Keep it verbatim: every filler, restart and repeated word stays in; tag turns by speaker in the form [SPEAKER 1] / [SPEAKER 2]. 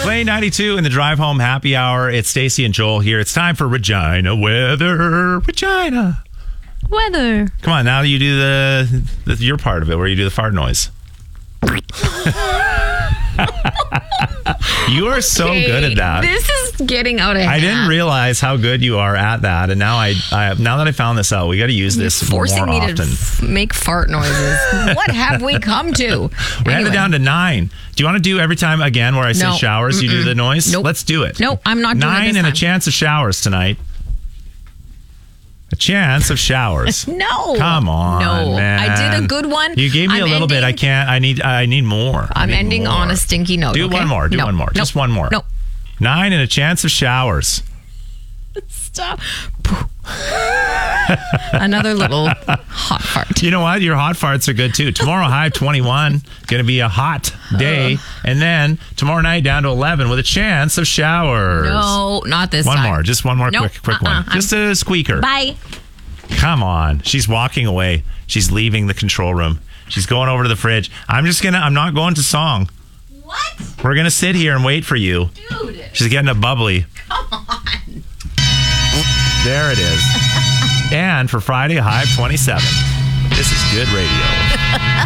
[SPEAKER 1] Play ninety-two in the drive home happy hour. It's Stacey and Joel here. It's time for Regina Weather. Regina.
[SPEAKER 2] Weather.
[SPEAKER 1] Come on, now you do the, the your part of it where you do the fart noise. You are so
[SPEAKER 2] Okay,
[SPEAKER 1] good at that.
[SPEAKER 2] This is getting out of hand.
[SPEAKER 1] I didn't realize how good you are at that, and now I, I now that I found this out, we got to use this
[SPEAKER 2] forcing
[SPEAKER 1] more
[SPEAKER 2] me
[SPEAKER 1] often.
[SPEAKER 2] to f- make fart noises. What have we come to?
[SPEAKER 1] We're
[SPEAKER 2] Anyway.
[SPEAKER 1] headed down to nine. Do you want to do every time again where I say
[SPEAKER 2] No.
[SPEAKER 1] showers, you do
[SPEAKER 2] Mm-mm.
[SPEAKER 1] the noise?
[SPEAKER 2] Nope.
[SPEAKER 1] Let's do it.
[SPEAKER 2] Nope, I'm not doing it
[SPEAKER 1] Nine
[SPEAKER 2] this
[SPEAKER 1] and a
[SPEAKER 2] time.
[SPEAKER 1] chance of showers tonight. A chance of showers.
[SPEAKER 2] No.
[SPEAKER 1] Come on,
[SPEAKER 2] No.
[SPEAKER 1] man.
[SPEAKER 2] I did a good one.
[SPEAKER 1] You gave me
[SPEAKER 2] I'm
[SPEAKER 1] a little bit. I
[SPEAKER 2] ending-
[SPEAKER 1] can't. I need. I need more. I
[SPEAKER 2] I'm
[SPEAKER 1] need
[SPEAKER 2] ending
[SPEAKER 1] more.
[SPEAKER 2] on a stinky note.
[SPEAKER 1] Do
[SPEAKER 2] okay?
[SPEAKER 1] one more. Do
[SPEAKER 2] No.
[SPEAKER 1] one more.
[SPEAKER 2] Nope.
[SPEAKER 1] Just one more.
[SPEAKER 2] Nope.
[SPEAKER 1] Nine and a chance of showers.
[SPEAKER 2] Stop. Another little hot fart.
[SPEAKER 1] You know what? Your hot farts are good too. Tomorrow high of twenty-one. Going to be a hot day. And then tomorrow night down to eleven with a chance of showers.
[SPEAKER 2] No, not this
[SPEAKER 1] One
[SPEAKER 2] time.
[SPEAKER 1] more. Just one more
[SPEAKER 2] Nope.
[SPEAKER 1] quick quick
[SPEAKER 2] Uh-uh.
[SPEAKER 1] one. Just a squeaker.
[SPEAKER 2] Bye.
[SPEAKER 1] Come on. She's walking away. She's leaving the control room. She's going over to the fridge. I'm just going to, I'm not going to song.
[SPEAKER 2] What?
[SPEAKER 1] We're going to sit here and wait for you.
[SPEAKER 2] Dude.
[SPEAKER 1] She's getting a bubbly.
[SPEAKER 2] Come on.
[SPEAKER 1] There it is. And for Friday, a high of twenty-seven. This is good radio.